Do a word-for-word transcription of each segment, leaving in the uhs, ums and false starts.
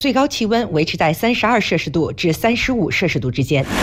最高气温维持在三十二摄氏度至三十五摄氏度之间。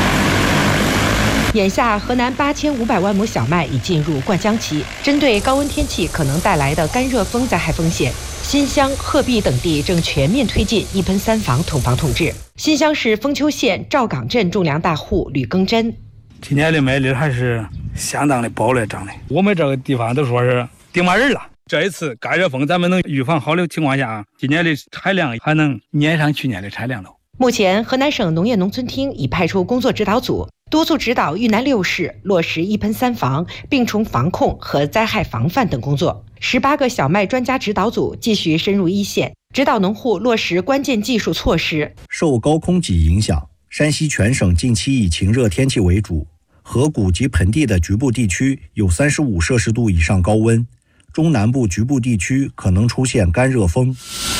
眼下，河南八千五百万亩小麦已进入灌浆期。针对高温天气可能带来的干热风灾害风险，新乡、鹤壁等地正全面推进一喷三防统防统治。新乡市丰丘县赵岗镇种粮大户吕耕珍： 今年的麦粒还是相当的饱了长的，我们这个地方都说是顶满人了。这一次干热风咱们能预防好的情况下，今年的产量还能撵上去年的产量了。 目前，河南省农业农村厅已派出工作指导组，督促指导豫南六市落实一喷三防、病虫防控和灾害防范等工作。十八个小麦专家指导组继续深入一线，指导农户落实关键技术措施。 受高空脊影响，山西全省近期以晴热天气为主，河谷及盆地的局部地区有三十五摄氏度以上高温，中南部局部地区可能出现干热风。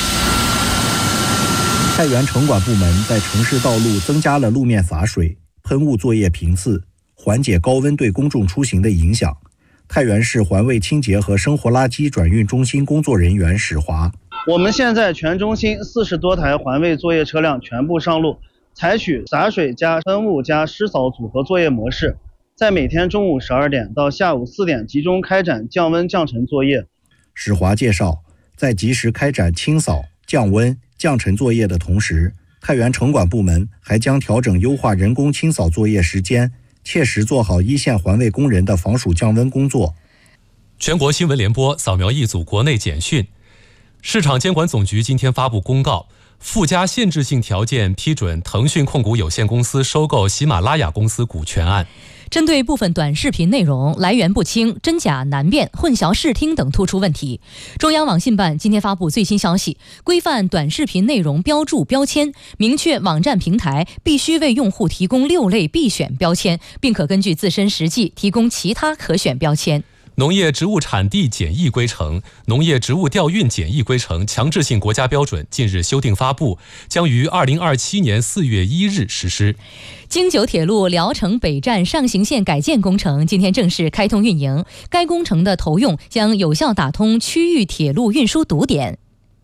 太原城管部门在城市道路增加了路面洒水、喷雾作业频次，缓解高温对公众出行的影响。太原市环卫清洁和生活垃圾转运中心工作人员史华： 我们现在全中心四十多台环卫作业车辆全部上路，采取洒水加喷雾加湿扫组合作业模式，在每天中午十二点到下午四点集中开展降温降尘作业。 史华介绍，在及时开展清扫、降温、降尘作业的同时，太原城管部门还将调整优化人工清扫作业时间，切实做好一线环卫工人的防暑降温工作。 全国新闻联播扫描一组国内简讯。市场监管总局今天发布公告，附加限制性条件批准腾讯控股有限公司收购喜马拉雅公司股权案。 针对部分短视频内容来源不清、真假难辨、混淆视听等突出问题，中央网信办今天发布最新消息，规范短视频内容标注标签，明确网站平台必须为用户提供六类必选标签，并可根据自身实际提供其他可选标签。 农业植物产地检疫规程、农业植物调运检疫规程强制性国家标准近日修订发布，将于二零二七年四月一日实施。 京九铁路聊城北站上行线改建工程今天正式开通运营，该工程的投用将有效打通区域铁路运输堵点。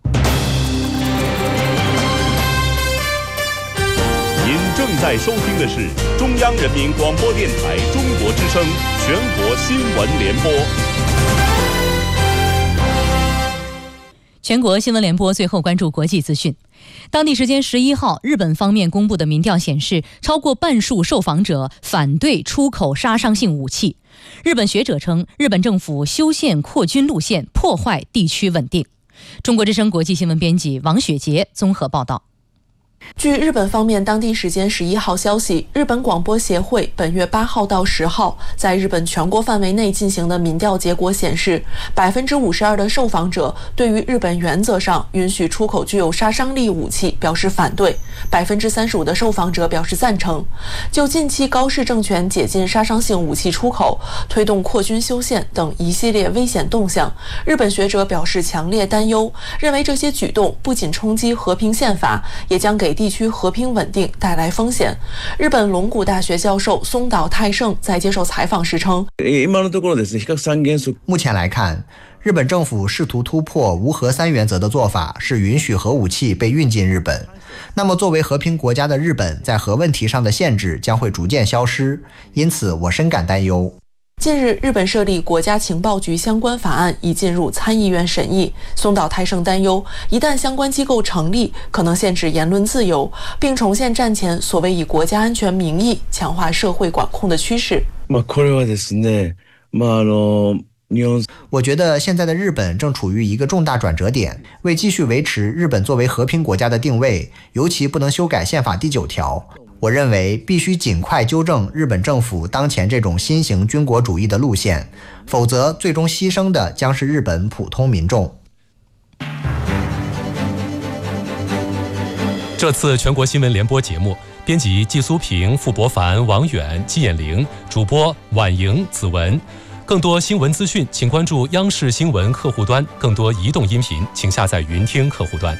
您正在收听的是中央人民广播电台中国之声全国新闻联播。 全国新闻联播最后关注国际资讯。当地时间十一号，日本方面公布的民调显示，超过半数受访者反对出口杀伤性武器。日本学者称，日本政府修宪扩军路线破坏地区稳定。中国之声国际新闻编辑王雪杰综合报道。 据日本方面当地时间十一号消息，日本广播协会本月八号到十号在日本全国范围内进行的民调结果显示，百分之五十二的受访者对于日本原则上允许出口具有杀伤力武器表示反对，百分之三十五的受访者表示赞成。就近期高市政权解禁杀伤性武器出口、推动扩军修宪等一系列危险动向，日本学者表示强烈担忧，认为这些举动不仅冲击和平宪法，也将给地区和平稳定带来风险。日本龙谷大学教授松岛泰胜在接受采访时称， 目前来看，日本政府试图突破无核三原则的做法是允许核武器被运进日本。那么作为和平国家的日本在核问题上的限制将会逐渐消失，因此我深感担忧。 近日，日本设立国家情报局相关法案已进入参议院审议。松岛泰胜担忧，一旦相关机构成立，可能限制言论自由，并重现战前所谓以国家安全名义强化社会管控的趋势。 我觉得现在的日本正处于一个重大转折点，为继续维持日本作为和平国家的定位，尤其不能修改宪法第九条。我认为必须尽快纠正日本政府当前这种新型军国主义的路线，否则最终牺牲的将是日本普通民众。 这次全国新闻联播节目，编辑季苏平、傅博凡、王远、季衍玲，主播婉莹、子文。更多新闻资讯，请关注央视新闻客户端；更多移动音频，请下载云听客户端。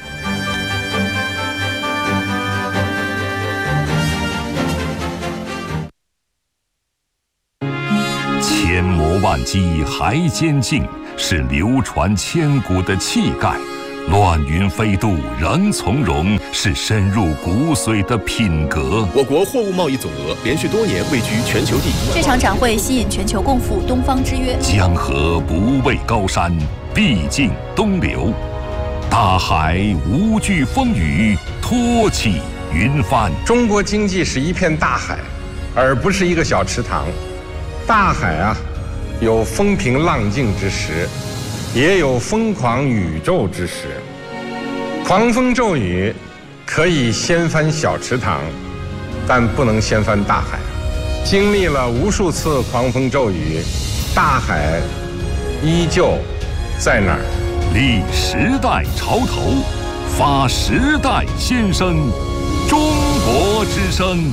千磨万击还坚劲，是流传千古的气概； 乱云飞渡人从容，是深入骨髓的品格。 我国货物贸易总额连续多年位居全球第一。 这场展会吸引全球共赴东方之约。 江河不畏高山，必尽东流。大海无惧风雨，托起云帆。 中国经济是一片大海，而不是一个小池塘。大海啊，有风平浪静之时，也有疯狂宇宙之时。狂风骤雨可以掀翻小池塘，但不能掀翻大海。经历了无数次狂风骤雨，大海依旧在那儿。 立时代潮头，发时代先声，中国之声。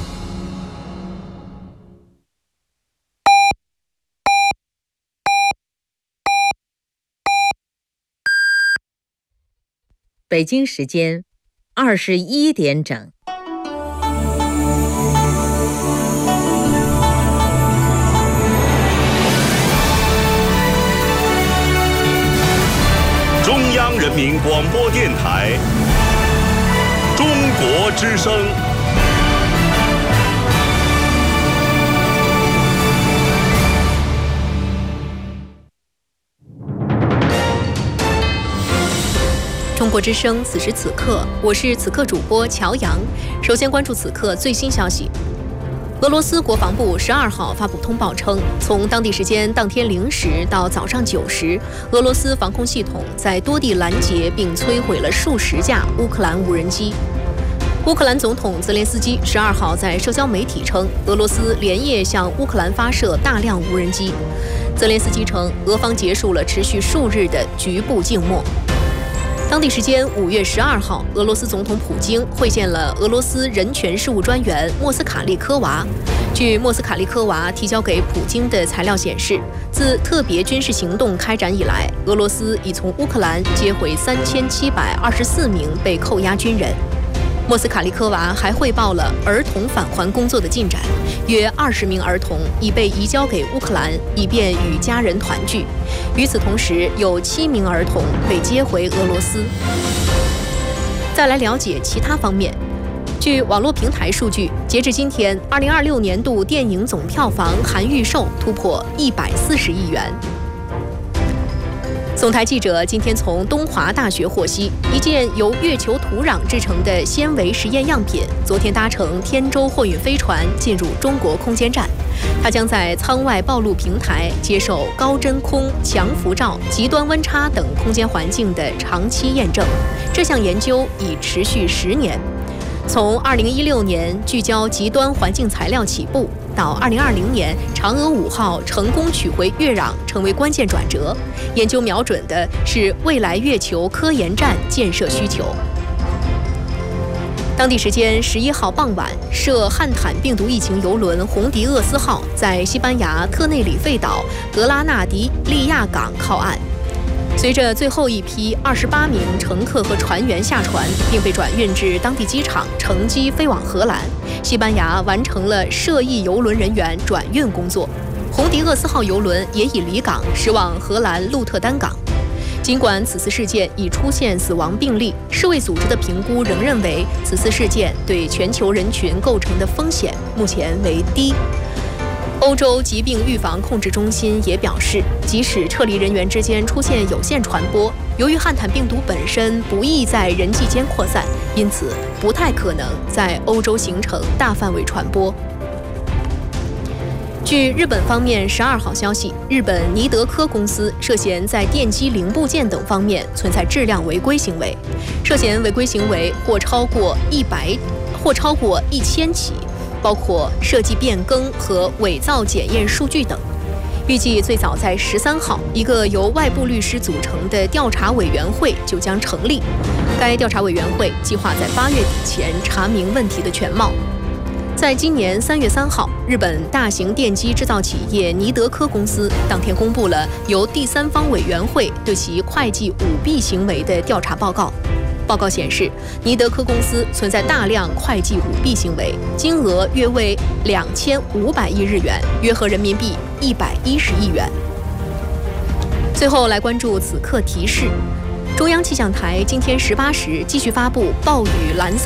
北京时间二十一点整。 中央人民广播电台，中国之声。 中国之声，此时此刻，我是此刻主播乔阳。首先关注此刻最新消息。俄罗斯国防部十二号发布通报称，从当地时间当天零时到早上九时，俄罗斯防空系统在多地拦截并摧毁了数十架乌克兰无人机。乌克兰总统泽连斯基十二号在社交媒体称，俄罗斯连夜向乌克兰发射大量无人机。泽连斯基称，俄方结束了持续数日的局部静默。当地时间五月十二号，俄罗斯总统普京会见了俄罗斯人权事务专员莫斯卡利科娃。据莫斯卡利科娃提交给普京的材料显示，自特别军事行动开展以来，俄罗斯已从乌克兰接回三千七百二十四名被扣押军人。莫斯卡利科娃还汇报了儿童返还工作的进展，约二十名儿童已被移交给乌克兰，以便与家人团聚。与此同时，有七名儿童被接回俄罗斯。再来了解其他方面。据网络平台数据，截至今天，二零二六年度电影总票房含预售突破一百四十亿元。总台记者今天从东华大学获悉，一件由月球土壤制成的纤维实验样品，昨天搭乘天舟货运飞船进入中国空间站。它将在舱外暴露平台接受高真空、强辐照、极端温差等空间环境的长期验证。这项研究已持续十年。从二零一六年聚焦极端环境材料起步，到二零二零年嫦娥五号成功取回月壤成为关键转折，研究瞄准的是未来月球科研站建设需求。当地时间十一号傍晚，涉汉坦病毒疫情邮轮红迪厄斯号在西班牙特内里费岛格拉纳迪利亚港靠岸。随着最后一批二十八名乘客和船员下船，并被转运至当地机场，乘机飞往荷兰。西班牙完成了涉疫邮轮人员转运工作。红迪厄斯号邮轮也已离港，驶往荷兰鹿特丹港。尽管此次事件已出现死亡病例，世卫组织的评估仍认为此次事件对全球人群构成的风险目前为低。欧洲疾病预防控制中心也表示，即使撤离人员之间出现有限传播，由于汉坦病毒本身不易在人际间扩散，因此不太可能在欧洲形成大范围传播。据日本方面十二号消息，日本尼德科公司涉嫌在电机零部件等方面存在质量违规行为，涉嫌违规行为或超过一百，或超过一千起。包括设计变更和伪造检验数据等。预计最早在十三号，一个由外部律师组成的调查委员会就将成立。该调查委员会计划在八月底前查明问题的全貌。在今年三月三号，日本大型电机制造企业尼德科公司当天公布了由第三方委员会对其会计舞弊行为的调查报告。报告显示，尼德科公司存在大量会计舞弊行为，金额约为两千五百亿日元，约合人民币一百一十亿元。最后来关注此刻提示： 中央气象台今天十八时继续发布暴雨蓝色